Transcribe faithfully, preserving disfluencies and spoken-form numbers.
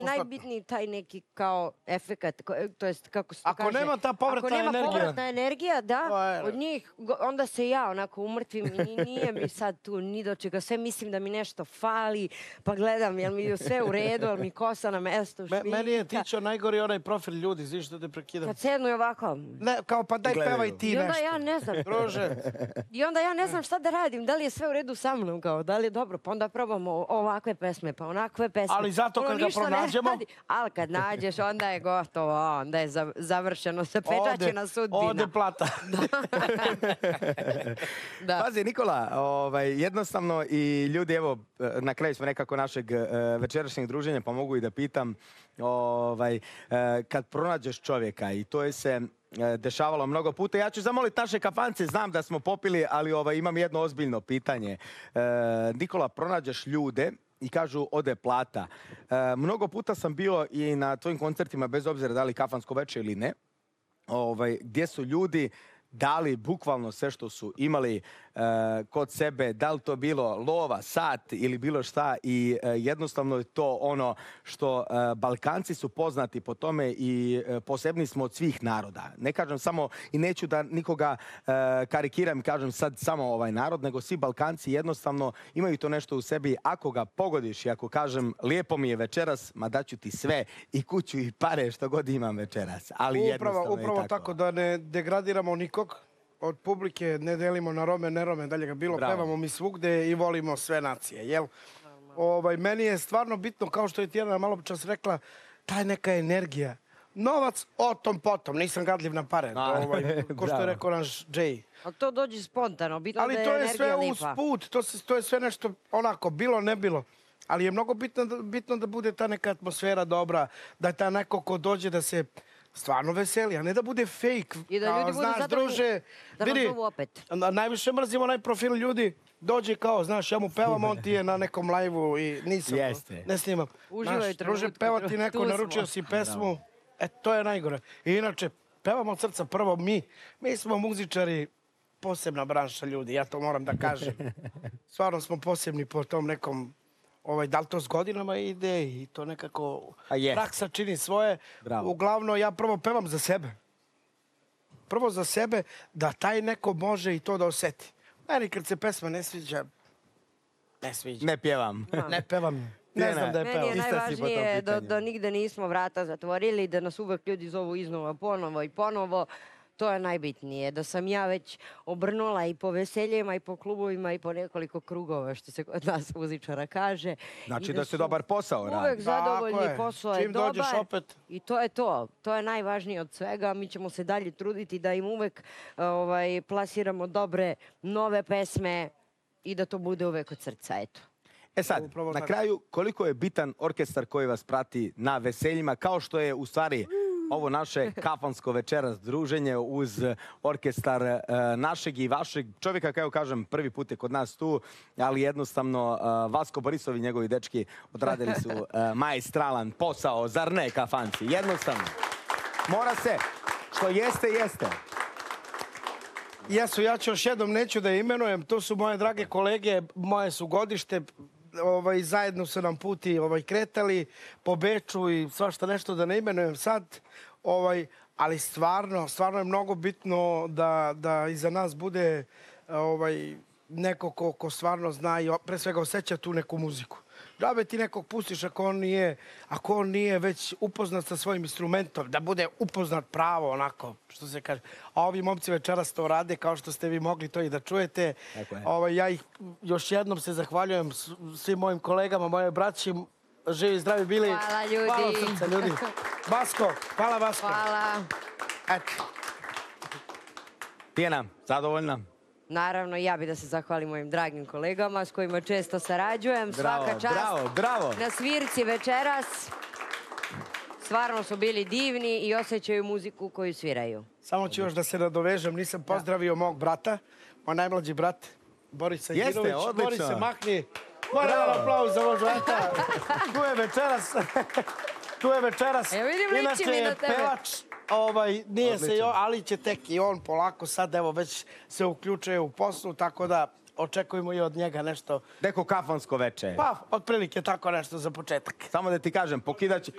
Najbitniji taj neki kao efekat, to jest kako se to kaže. Ako nema ta povratna energija. Ako nema povratna energija, da, od njih, onda se ja onako umrtvim i nije mi sad tu ni do čega. Sve mislim da mi nešto fali, pa gledam, jel mi je sve u redu, jel mi kosa na mestu, šminka. Meni je tičao najgori onaj profil ljudi, znaš što te prekidam. Kad sednu i ovako. Ne, kao pa daj pevaj ti nešto. I onda ja ne znam. Druže. I onda ja ne znam šta da radim, da li je sve u redu sa mnom, kao, da li je dobro, pa onda probamo ovakve pesme, pa onakve pesme. Ali zato kad ga pronađemo... Ali kad nađeš, onda je gotovo, onda je završeno, zapečaćena sudbina. Ode plata. Pazi, Nikola, jednostavno i ljudi, evo, na kraju smo nekako našeg večerašnjeg druženja, pa mogu i da pitam, kad pronađeš čovjeka i to je se dešavalo mnogo puta. Ja ću zamoliti naše kafance, znam da smo popili, ali imam jedno ozbiljno pitanje. Nikola, pronađeš ljude i kažu ode plata. Mnogo puta sam bio i na tvojim koncertima, bez obzira da li kafansko veče ili ne, gdje su ljudi dali bukvalno sve što su imali kod sebe, da li to bilo lova, sat ili bilo šta, i jednostavno je to ono što Balkanci su poznati po tome i posebni smo od svih naroda. Ne kažem samo, i neću da nikoga karikiram, kažem sad samo ovaj narod, nego svi Balkanci jednostavno imaju to nešto u sebi. Ako ga pogodiš i ako kažem lijepo mi je večeras, ma daću ti sve, i kuću i pare, što god imam večeras. Ali jednostavno je tako. Upravo tako, da ne degradiramo nikog od publike, ne delimo na Rome, ne Rome, dalje ga bilo, pevamo mi svugde i volimo sve nacije, jel? Meni je stvarno bitno, kao što je Tijana malo čas rekla, taj neka energija. Novac o tom potom, nisam gadljiv na pare, ko što je rekao naš Jay. Ali to dođe spontano, bitno da je energija lipa. Ali to je sve usput, to je sve nešto onako, bilo, ne bilo. Ali je mnogo bitno da bude ta neka atmosfera dobra, da je ta neko ko dođe da se stvarno veseli, a ne da bude fake. I da ljudi budu zadovoljni da nas zovu opet. Najviše mrzimo onaj profil ljudi, dođe kao, znaš, ja mu pevam, on ti je na nekom live-u i nisam, ne snimam. Uživaj trenutku. Druže, peva ti neko, naručio si pesmu, e, to je najgore. I inače, pevamo od srca prvo mi. Mi smo muzičari, posebna branša ljudi, ja to moram da kažem. Stvarno smo posebni po tom nekom, da li to s godinama ide i to nekako praksa čini svoje. Uglavnom, ja prvo pevam za sebe. Prvo za sebe, da taj neko može i to da oseti. Meni kad se pesma ne sviđa, ne sviđa. Ne pjevam. Ne pevam. Ne znam da je pevam. Meni je najvažnije da nigde nismo vrata zatvorili, da nas uvek ljudi zovu iznova ponovo i ponovo. To je najbitnije, da sam ja već obrnula i po veseljima i po klubovima i po nekoliko krugova, što se kod nas muzičara kaže. Znači da se dobar posao radi. Uvek zadovoljni, posao je dobar i to je to. To je najvažnije od svega. Mi ćemo se dalje truditi da im uvek plasiramo dobre, nove pesme i da to bude uvek od srca, eto. E sad, na kraju, koliko je bitan orkestar koji vas prati na veseljima, kao što je u stvari ovo naše kafansko večeras druženje uz orkestar našeg i vašeg čovjeka, kao kažem, prvi put je kod nas tu, ali jednostavno Vasko Borisov i njegovi dečki odradili su maestralan posao, zar ne, kafanci? Jednostavno. Mora se. Što jeste, jeste. Jesu, ja ću još jednom, neću da imenujem, to su moje drage kolege, moje su godište, zajedno su nam puti kretali po Beču i svašta nešto, da ne imenujem sad, ali stvarno, stvarno je mnogo bitno da iza nas bude neko ko stvarno zna i pre svega osjeća tu neku muziku. Džabe ti nekog pustiš ako on nije, ako on nije već upoznat sa svojim instrumentom, da bude upoznat pravo, onako, što se kaže. A ovi momci večeras to rade, kao što ste vi mogli to i da čujete. Ja ih još jednom se zahvaljujem svim mojim kolegama, moje braći, živi, zdravi bili. Hvala ljudi. Hvala srca ljudi. Basko, hvala Basko. Hvala. Eto. Tijena, zadovoljna? Naravno, ja bih da se zahvalim mojim dragim kolegama s kojima često sarađujem. Svaka čast. Bravo, bravo. Na svirci večeras. Stvarno su bili divni i osjećaju muziku koju sviraju. Samo ću još da se nadovežem. Nisam pozdravio mog brata, moj najmlađi brat, Borisa Girović. Jeste, odlično. Borise, mahni. Moram jedan aplauz za moj brata. Tu je večeras. Tu je večeras. Ja vidim, liči mi na tebe. Pevač. Nije se, ali će tek i on polako sad, evo, već se uključuje u poslu, tako da očekujemo i od njega nešto. Neko kafansko veče. Pa, otprilike tako nešto za početak. Samo da ti kažem, pokidač